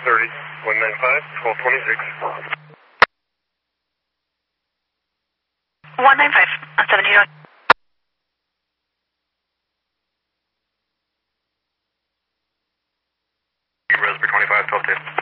30, 195, 1226. 195 on 70. Raspberry 25, 12 2.